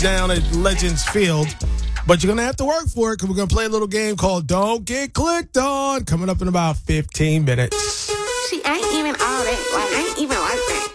down at Legends Field. But you're going to have to work for it because we're going to play a little game called Don't Get Clicked On coming up in about 15 minutes. She ain't even all that. Like, ain't even like that.